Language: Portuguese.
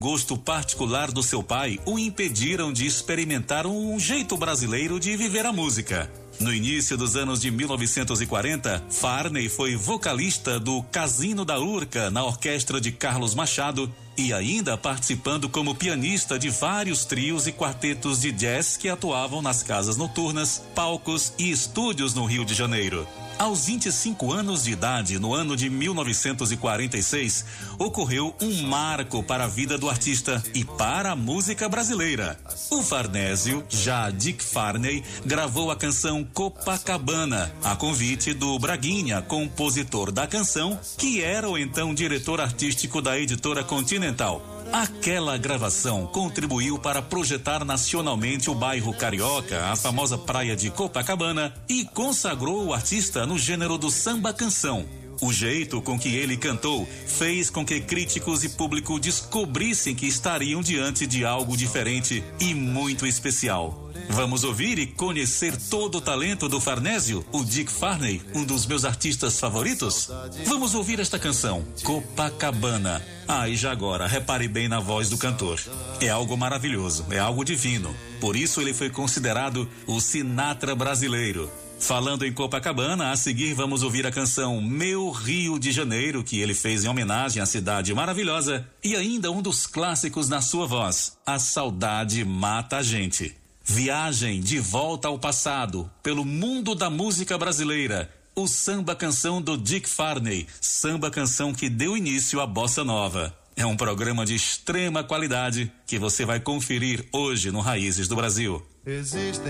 gosto particular do seu pai o impediram de experimentar um jeito brasileiro de viver a música. No início dos anos de 1940, Farney foi vocalista do Casino da Urca na orquestra de Carlos Machado e ainda participando como pianista de vários trios e quartetos de jazz que atuavam nas casas noturnas, palcos e estúdios no Rio de Janeiro. Aos 25 anos de idade, no ano de 1946, ocorreu um marco para a vida do artista e para a música brasileira. O farnésio, já Dick Farney, gravou a canção Copacabana, a convite do Braguinha, compositor da canção, que era o então diretor artístico da editora Continental. Aquela gravação contribuiu para projetar nacionalmente o bairro carioca, a famosa praia de Copacabana, e consagrou o artista no gênero do samba-canção. O jeito com que ele cantou fez com que críticos e público descobrissem que estariam diante de algo diferente e muito especial. Vamos ouvir e conhecer todo o talento do farnésio, o Dick Farney, um dos meus artistas favoritos? Vamos ouvir esta canção, Copacabana. E já agora, repare bem na voz do cantor. É algo maravilhoso, é algo divino. Por isso ele foi considerado o Sinatra brasileiro. Falando em Copacabana, a seguir vamos ouvir a canção Meu Rio de Janeiro, que ele fez em homenagem à cidade maravilhosa, e ainda um dos clássicos na sua voz, A Saudade Mata a Gente. Viagem de volta ao passado, pelo mundo da música brasileira, o samba-canção do Dick Farney, samba-canção que deu início à bossa nova. É um programa de extrema qualidade que você vai conferir hoje no Raízes do Brasil.